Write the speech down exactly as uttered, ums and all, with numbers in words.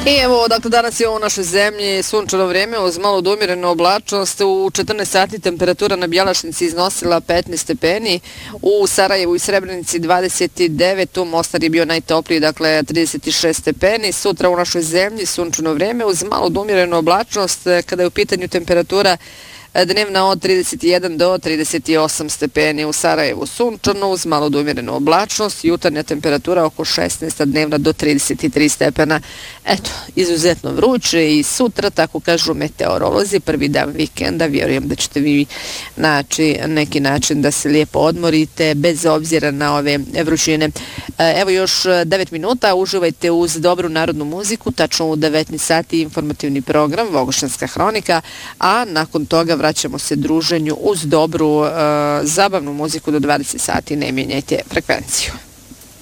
I evo, dakle, danas je u našoj zemlji sunčano vrijeme uz malo umirenu oblačnost. U četrnaest sati temperatura na Bjelašnici iznosila petnaest stepeni, u Sarajevu i Srebrenici dvadeset devet, u Mostar je bio najtopliji, dakle trideset šest stepeni. Sutra u našoj zemlji sunčano vrijeme uz malo umirenu oblačnost, kada je u pitanju temperatura dnevna od trideset jedan do trideset osam stepeni, u Sarajevu sunčano uz malo umirenu oblačnost, jutarnja temperatura oko šesnaest, a dnevna do trideset tri stepena. Eto, izuzetno vruće i sutra, tako kažu meteorolozi, prvi dan vikenda, vjerujem da ćete vi naći neki način da se lijepo odmorite bez obzira na ove vrućine. Evo još devet minuta, uživajte uz dobru narodnu muziku, tačno u devetnaest sati informativni program Vogošćanska hronika, a nakon toga vraćamo se druženju uz dobru uh, zabavnu muziku do dvadeset sati, ne mijenjajte frekvenciju.